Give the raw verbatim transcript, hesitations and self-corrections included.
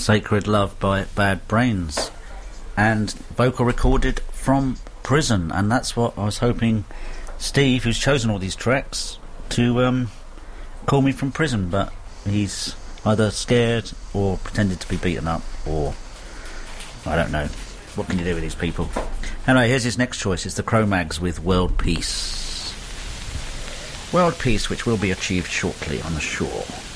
Sacred Love by Bad Brains, and vocal recorded from prison. And that's what I was hoping Steve, who's chosen all these tracks, to um, call me from prison, but he's either scared or pretended to be beaten up, or I don't know. What can you do with these people? Anyway, here's his next choice. It's the Cro-Mags with World Peace. World Peace, which will be achieved shortly, I'm sure.